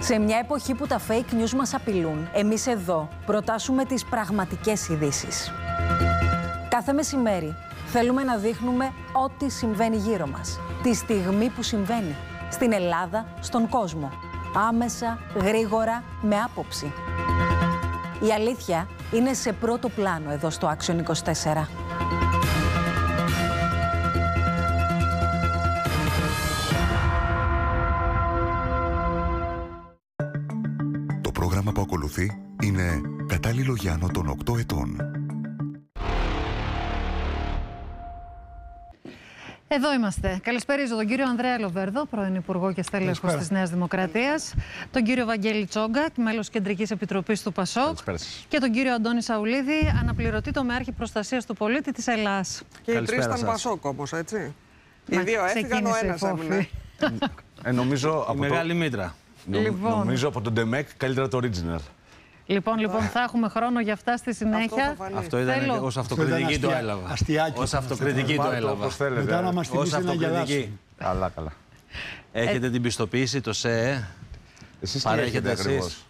Σε μια εποχή που τα fake news μας απειλούν, εμείς εδώ προτάσουμε τις πραγματικές ειδήσεις. Κάθε μεσημέρι θέλουμε να δείχνουμε ό,τι συμβαίνει γύρω μας, τη στιγμή που συμβαίνει, στην Ελλάδα, στον κόσμο. Άμεσα, γρήγορα, με άποψη. Η αλήθεια είναι σε πρώτο πλάνο εδώ στο Action 24. Το πρόγραμμα που ακολουθεί είναι κατάλληλο για άνω των 8 ετών. Εδώ είμαστε. Καλησπέριζω τον κύριο Ανδρέα Λοβέρδο, πρώην Υπουργό και στέλεχος της Νέας Δημοκρατίας, τον κύριο Βαγγέλη Τσόγκα, μέλος Κεντρικής Επιτροπής του ΠΑΣΟΚ, και τον κύριο Αντώνη Σαουλίδη, αναπληρωτή τομεάρχη προστασίας του πολίτη της Ελλάς. Και οι τρεις ήταν ΠΑΣΟΚ όμως, έτσι. Οι δύο έφυγαν, ο ένας έμεινε. Νομίζω από Μεγάλη μήτρα. Νομίζω από τον Ντεμεκ καλύτερα το original. Λοιπόν, θα έχουμε χρόνο για αυτά στη συνέχεια. Αυτό ήταν ως αυτοκριτική το έλαβα. Ως αυτοκριτική το έλαβα. Μετά να μας ως αυτοκριτική. Καλά. Έχετε την πιστοποίηση, το ΣΕΕ. Εσείς παρέχετε εσείς.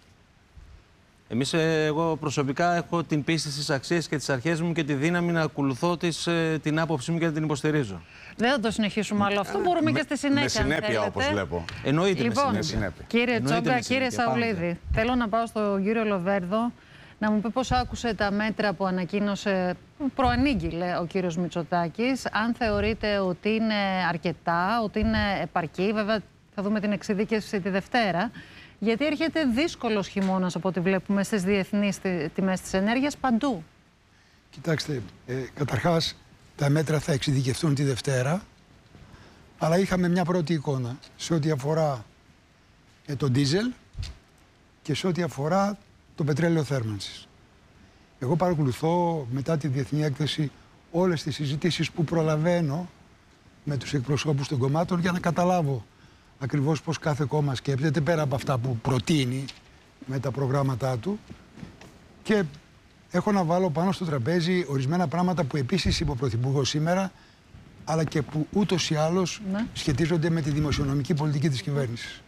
Εγώ προσωπικά έχω την πίστη στις αξίες και τις αρχές μου και τη δύναμη να ακολουθώ την άποψή μου και να την υποστηρίζω. Δεν θα το συνεχίσουμε άλλο αυτό. Μπορούμε και στη συνέχεια. Με συνέπεια, όπως βλέπω. Εννοείται λοιπόν, με συνέπεια. Κύριε Τσόγκα, κύριε Σαουλίδη, θέλω να πάω στον κύριο Λοβέρδο να μου πει πώς άκουσε τα μέτρα που ανακοίνωσε, προανήγγειλε ο κύριος Μητσοτάκης. Αν θεωρείτε ότι είναι αρκετά, ότι είναι επαρκή. Βέβαια, θα δούμε την εξειδίκευση τη Δευτέρα. Γιατί έρχεται δύσκολος χειμώνας από ό,τι βλέπουμε στις διεθνείς τιμές της ενέργειας παντού. Κοιτάξτε, καταρχάς τα μέτρα θα εξειδικευτούν τη Δευτέρα, αλλά είχαμε μια πρώτη εικόνα σε ό,τι αφορά το ντίζελ και σε ό,τι αφορά το πετρέλαιο θέρμανσης. Εγώ παρακολουθώ μετά τη διεθνή έκθεση όλες τις συζητήσεις που προλαβαίνω με τους εκπροσώπους των κομμάτων για να καταλάβω ακριβώς πώς κάθε κόμμα σκέπτεται πέρα από αυτά που προτείνει με τα προγράμματά του, και έχω να βάλω πάνω στο τραπέζι ορισμένα πράγματα που επίσης είπε ο Πρωθυπουργός σήμερα, αλλά και που ούτως ή άλλως σχετίζονται με τη δημοσιονομική πολιτική της κυβέρνησης.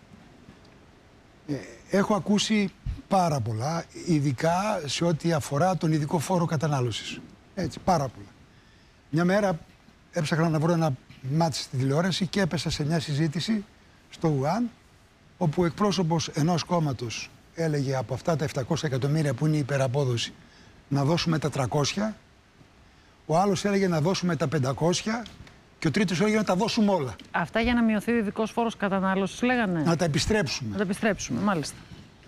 Έχω ακούσει πάρα πολλά, ειδικά σε ό,τι αφορά τον ειδικό φόρο κατανάλωσης. Έτσι, πάρα πολλά. Μια μέρα έψαχνα να βρω ένα μάτι στη τηλεόραση και έπεσα σε μια συζήτηση στο ΟΥΑΝ, όπου ο εκπρόσωπος ενός κόμματος έλεγε από αυτά τα 700 εκατομμύρια που είναι η υπεραπόδοση να δώσουμε τα 300, ο άλλος έλεγε να δώσουμε τα 500 και ο τρίτος έλεγε να τα δώσουμε όλα. Αυτά για να μειωθεί ο ειδικός φόρος κατανάλωσης λέγανε. Να τα επιστρέψουμε. Να τα επιστρέψουμε, μάλιστα.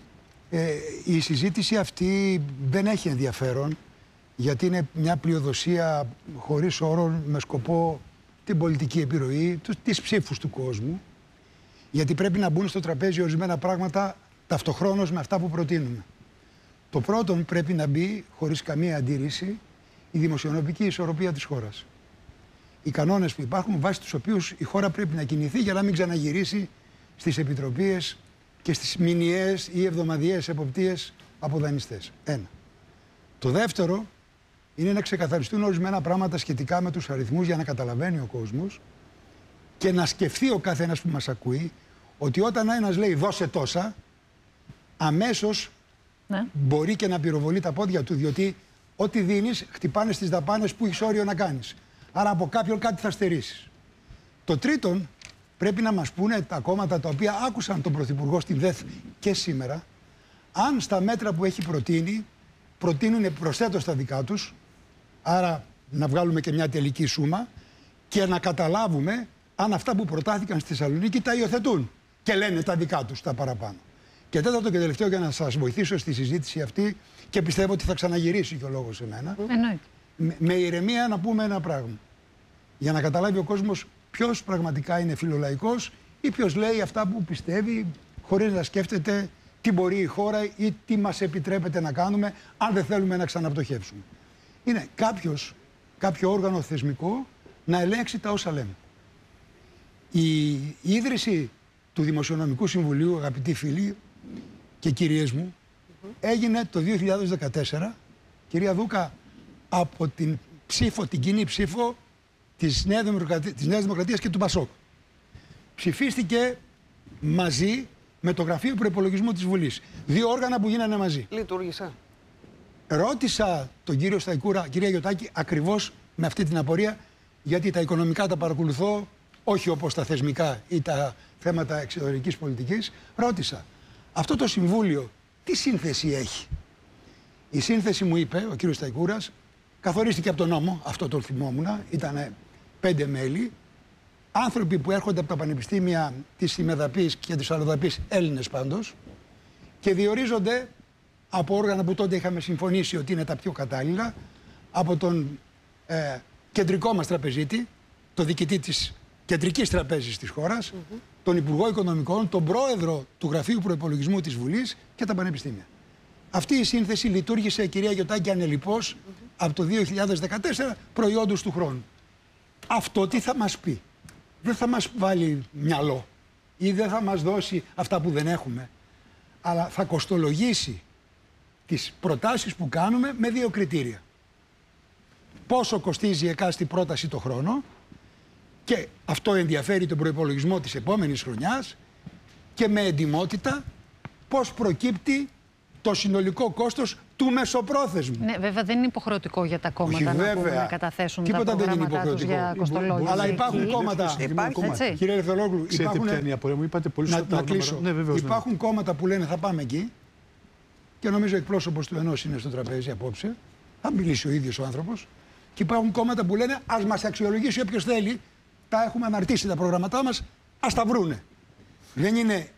Η συζήτηση αυτή δεν έχει ενδιαφέρον, γιατί είναι μια πλειοδοσία χωρίς όρο, με σκοπό την πολιτική επιρροή, τις ψήφους του κόσμου, γιατί πρέπει να μπουν στο τραπέζι ορισμένα πράγματα ταυτοχρόνως με αυτά που προτείνουμε. Το πρώτο πρέπει να μπει, χωρίς καμία αντίρρηση, η δημοσιονομική ισορροπία της χώρας. Οι κανόνες που υπάρχουν, βάσει τους οποίους η χώρα πρέπει να κινηθεί για να μην ξαναγυρίσει στις επιτροπίες και στις μηνιαίες ή εβδομαδιαίες εποπτείες από δανειστές. Ένα. Το δεύτερο είναι να ξεκαθαριστούν ορισμένα πράγματα σχετικά με τους αριθμούς για να καταλαβαίνει ο κόσμος και να σκεφτεί ο καθένας που μας ακούει ότι όταν ένας λέει δώσε τόσα, αμέσως μπορεί και να πυροβολεί τα πόδια του, διότι ό,τι δίνεις χτυπάνε στις δαπάνες που έχεις όριο να κάνεις. Άρα από κάποιον κάτι θα στερήσεις. Το τρίτον, πρέπει να μας πούνε τα κόμματα τα οποία άκουσαν τον Πρωθυπουργό στην ΔΕΘ και σήμερα, αν στα μέτρα που έχει προτείνει, προτείνουν προσθέτως τα δικά τους, άρα να βγάλουμε και μια τελική σούμα και να καταλάβουμε αν αυτά που προτάθηκαν στη Θεσσαλονίκη τα υιοθετούν και λένε τα δικά τους τα παραπάνω. Και τέταρτο και τελευταίο, για να σας βοηθήσω στη συζήτηση αυτή, και πιστεύω ότι θα ξαναγυρίσει και ο λόγος σε μένα, με ηρεμία να πούμε ένα πράγμα. Για να καταλάβει ο κόσμος ποιος πραγματικά είναι φιλολαϊκός ή ποιος λέει αυτά που πιστεύει χωρίς να σκέφτεται τι μπορεί η χώρα ή τι μας επιτρέπεται να κάνουμε αν δεν θέλουμε να ξαναπτωχεύσουμε. Είναι κάποιο όργανο θεσμικό να ελέγξει τα όσα λέμε. Η ίδρυση του Δημοσιονομικού Συμβουλίου, αγαπητοί φίλοι και κυρίες μου, έγινε το 2014, κυρία Δούκα, από την κοινή ψήφο της Νέας Δημοκρατίας και του ΠΑΣΟΚ. Ψηφίστηκε μαζί με το Γραφείο Προϋπολογισμού της Βουλής. Δύο όργανα που γίνανε μαζί. Λειτουργήσε. Ρώτησα τον κύριο Σταϊκούρα, κυρία Γιωτάκη, ακριβώς με αυτή την απορία, γιατί τα οικονομικά τα παρακολουθώ, όχι όπως τα θεσμικά ή τα θέματα εξωτερικής πολιτικής. Ρώτησα, αυτό το Συμβούλιο τι σύνθεση έχει? Η σύνθεση, μου είπε ο κύριος Σταϊκούρας, καθορίστηκε από τον νόμο, αυτό το θυμόμουν, ήταν 5 μέλη, άνθρωποι που έρχονται από τα πανεπιστήμια της Ημεδαπής και της Αλλοδαπής, Έλληνες πάντως, και διορίζονται από όργανα που τότε είχαμε συμφωνήσει ότι είναι τα πιο κατάλληλα, από τον κεντρικό μας τραπεζίτη, το διοικητή της κεντρικής τραπέζης της χώρας, τον Υπουργό Οικονομικών, τον πρόεδρο του Γραφείου Προϋπολογισμού της Βουλής και τα πανεπιστήμια. Αυτή η σύνθεση λειτουργήσε, κυρία Γιωτάκη, ανελιπώς από το 2014 προϊόντος του χρόνου. Αυτό τι θα μας πει? Δεν θα μας βάλει μυαλό ή δεν θα μας δώσει αυτά που δεν έχουμε, αλλά θα κοστολογήσει τις προτάσεις που κάνουμε με 2 κριτήρια. Πόσο κοστίζει εκάστη πρόταση το χρόνο, και αυτό ενδιαφέρει τον προϋπολογισμό της επόμενης χρονιάς, και με εντιμότητα πώς προκύπτει το συνολικό κόστος του μεσοπρόθεσμου. Ναι, βέβαια δεν είναι υποχρεωτικό για τα κόμματα να καταθέσουν τα προγράμματά τους για κοστολόγηση. Αλλά υπάρχουν κόμματα. Κύριε Ελευθερολόγλου, υπάρχουν κόμματα που λένε θα πάμε εκεί, και νομίζω εκπρόσωπος του ενός είναι στο τραπέζι απόψε, θα μιλήσει ο ίδιος ο άνθρωπος, και υπάρχουν κόμματα που λένε ας μας αξιολογήσει όποιος θέλει, τα έχουμε αναρτήσει τα προγραμματά μας, ας τα βρούνε. Δεν είναι